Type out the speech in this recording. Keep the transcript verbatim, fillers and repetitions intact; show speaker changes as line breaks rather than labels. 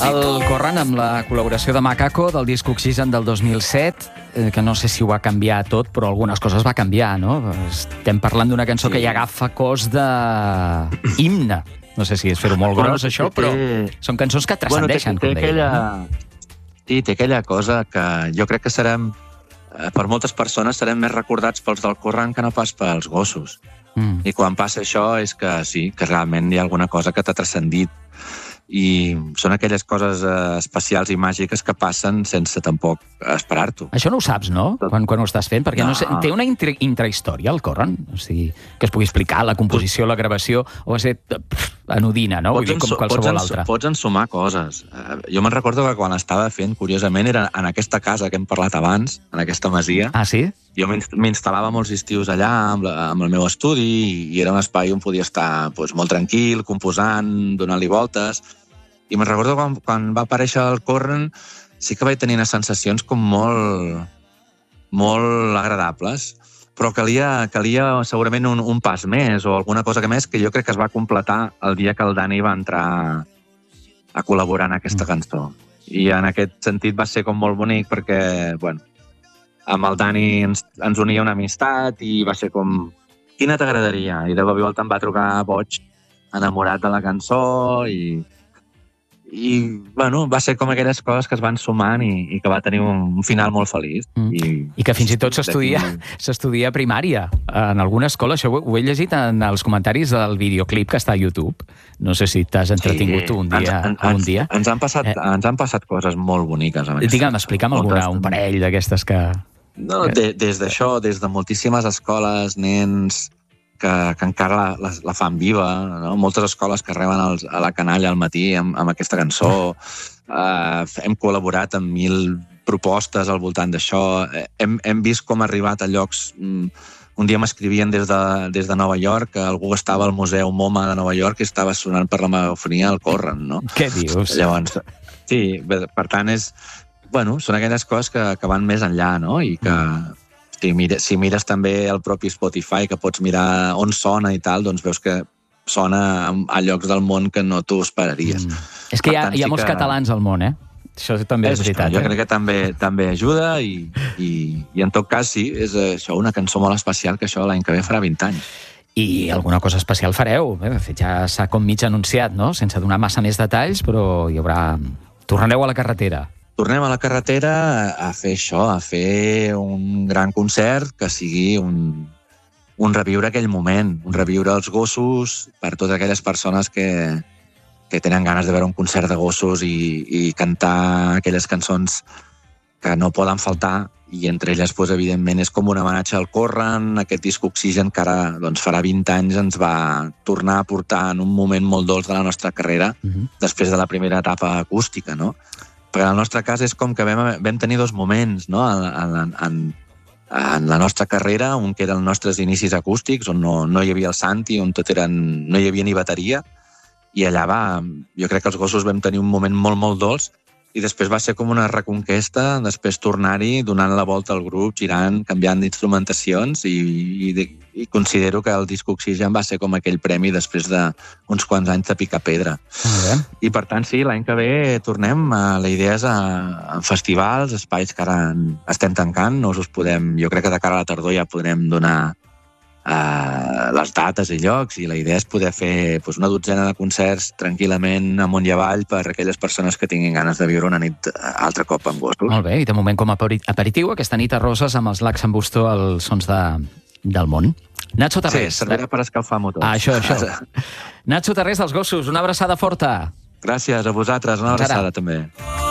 El Corran amb la col·laboració de Macaco del disc Oxigen del dos mil set, eh, que no sé si ho va canviar tot, però algunes coses va canviar, no? Estem parlant d'una cançó sí. que ja agafa cos de himne. No sé si és fer-ho molt gros, bueno, això, però són cançons que transcendeixen,
bueno, té, té
com deia.
Aquella... Sí, té aquella cosa que jo crec que serem, per moltes persones, serem més recordats pels del Corran que no pas pels gossos. Mm. I quan passa això és que sí, que realment hi ha alguna cosa que t'ha transcendit. I són aquelles coses eh, especials i màgiques que passen sense tampoc esperar-t'ho.
Això no ho saps, no? Quan, quan ho estàs fent? Perquè no. No sé, té una intra, intrahistòria, el Corran? O sigui, que es pugui explicar la composició, la gravació, o va ser pff, anodina, no? Vull dir, com qualsevol altra.
Pots ensumar coses. Uh, jo me'n recordo que quan estava fent, curiosament, era en aquesta casa que hem parlat abans, en aquesta masia.
Ah, sí?
Jo m'instal·lava molts estius allà amb, la, amb el meu estudi i era un espai on podia estar doncs, molt tranquil, composant, donant-li voltes. I me'n recordo quan, quan va aparèixer el Corran, sí que vaig tenir unes sensacions com molt, molt agradables, però calia, calia segurament un, un pas més o alguna cosa que més que jo crec que es va completar el dia que el Dani va entrar a col·laborar en aquesta cançó. I en aquest sentit va ser com molt bonic perquè, bueno, amb el Dani ens, ens unia una amistat i va ser com, quina t'agradaria? I de cop i volta em va trucar boig, enamorat de la cançó i, i bueno, va ser com aquelles coses que es van sumant i, i que va tenir un, un final molt feliç.
Mm. I, I que fins i tot s'estudia s'estudia a primària en alguna escola. Això ho, ho he llegit en els comentaris del videoclip que està a YouTube. No sé si t'has entretingut sí, un dia.
Ens,
un
ens,
dia.
Ens, han passat, eh. ens han passat coses molt boniques.
Digue'm, explica'm alguna, un parell d'aquestes que...
No, de, des d'això, des de moltíssimes escoles, nens que, que encara la, la, la fan viva, no? Moltes escoles que reben els, a la canalla al matí amb, amb aquesta cançó. Uh, hem col·laborat amb mil propostes al voltant d'això. Hem, hem vist com ha arribat a llocs... Un dia m'escrivien des, de, des de Nova York que algú estava al Museu MoMA de Nova York i estava sonant per la megafonia el Corran, no?
Què dius?
Llavors, sí, per tant, és... Bueno, són aquelles coses que, que van més enllà, no? I que si mires, si mires també el propi Spotify, que pots mirar on sona i tal, doncs veus que sona a llocs del món que no t'ho esperaries. Mm.
És que hi ha,
tant,
hi ha
sí
molts
que...
catalans al món, eh? Això també és, és veritat.
Jo
eh?
crec que també, també ajuda i, i, i en tot cas sí, és això una cançó molt especial que això l'any que ve farà vint anys.
I alguna cosa especial fareu. De fet, ja s'ha com mig anunciat, no? Sense donar massa més detalls, però hi haurà... Tornareu a la carretera.
Tornem a la carretera a fer això, a fer un gran concert que sigui un, un reviure aquell moment, un reviure els gossos per totes aquelles persones que, que tenen ganes de veure un concert de gossos i, i cantar aquelles cançons que no poden faltar, i entre elles, doncs, evidentment, és com un homenatge al Corran, aquest disc Oxigen, que ara doncs, farà vint anys ens va tornar a portar en un moment molt dolç de la nostra carrera, uh-huh. després de la primera etapa acústica, no? Perquè en el nostre cas és com que vam, vam tenir dos moments, no? en, en, en, en la nostra carrera, un que eren els nostres inicis acústics, on no, no hi havia el Santi, on tot eren, no hi havia ni bateria, i allà va, jo crec que els gossos vam tenir un moment molt, molt dolç, i després va ser com una reconquesta, després tornar-hi, donant la volta al grup, girant, canviant d'instrumentacions, i, i, i considero que el disc Oxigen va ser com aquell premi després d'uns quants anys de picar pedra.
Uh-huh.
I per tant, sí, l'any que ve tornem, a, la idea és a, a festivals, espais que ara estem tancant, no us podem, jo crec que de cara a la tardor ja podrem donar Uh, les dates i llocs, i la idea és poder fer pues, una dotzena de concerts tranquil·lament amunt i avall per a aquelles persones que tinguin ganes de viure una nit altre cop amb gossos.
Molt bé, i de moment com a aperitiu aquesta nit a Roses amb els Lacs en Bustó als sons de, del món. Nacho Tarrés.
Sí, servirà per escalfar motors.
Ah, això, això. Nacho Tarrés dels Gossos, una abraçada forta.
Gràcies a vosaltres, una abraçada també.